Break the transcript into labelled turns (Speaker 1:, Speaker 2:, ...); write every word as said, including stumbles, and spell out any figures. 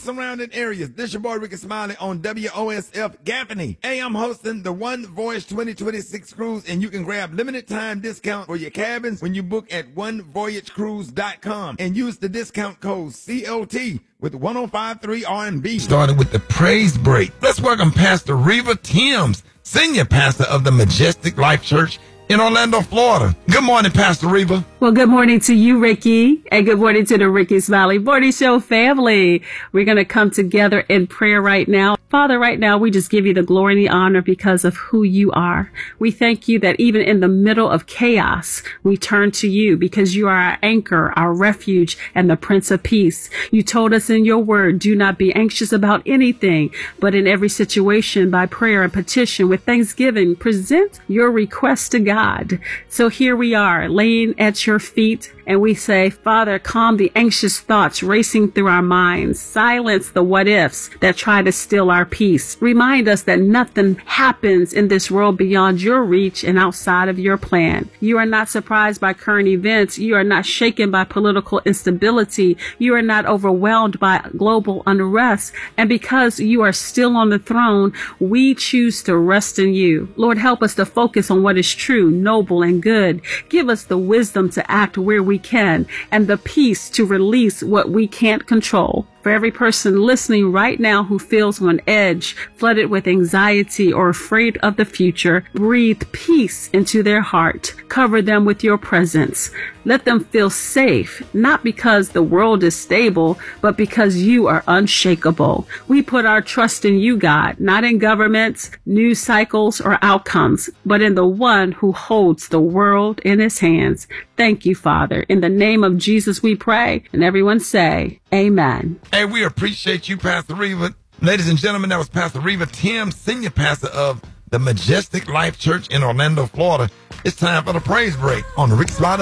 Speaker 1: surrounding areas. This your boy Ricky Smiley on W O S F Gaffney. Hey, I'm hosting the One Voyage twenty twenty-six cruise, and you can grab limited time discount for your cabins when you book at one voyage cruise dot com and use the discount code C O T with ten fifty-three R and B. Started with the praise break. Let's welcome Pastor Reva Timms, Senior Pastor of the Majestic Life Church in Orlando, Florida. Good morning, Pastor Reva.
Speaker 2: Well, good morning to you, Ricky, and good morning to the Ricky Smiley Morning Show family. We're going to come together in prayer right now. Father, right now, we just give you the glory and the honor because of who you are. We thank you that even in the middle of chaos, we turn to you because you are our anchor, our refuge, and the Prince of Peace. You told us in your word, do not be anxious about anything, but in every situation, by prayer and petition with thanksgiving, present your request to God. So here we are, laying at your feet, and we say, Father, calm the anxious thoughts racing through our minds. Silence the what ifs that try to steal our peace. Remind us that nothing happens in this world beyond your reach and outside of your plan. You are not surprised by current events. You are not shaken by political instability. You are not overwhelmed by global unrest. And because you are still on the throne, we choose to rest in you. Lord, help us to focus on what is true, noble, and good. Give us the wisdom to act where we can and the peace to release what we can't control. For every person listening right now who feels on edge, flooded with anxiety, or afraid of the future, breathe peace into their heart. Cover them with your presence. Let them feel safe, not because the world is stable, but because you are unshakable. We put our trust in you, God, not in governments, news cycles, or outcomes, but in the one who holds the world in his hands. Thank you, Father. In the name of Jesus we pray. And everyone say, amen.
Speaker 1: Hey, we appreciate you, Pastor Reva. Ladies and gentlemen, that was Pastor Reva Timms, Senior Pastor of the Majestic Life Church in Orlando, Florida. It's time for the praise break on the Ricky Smiley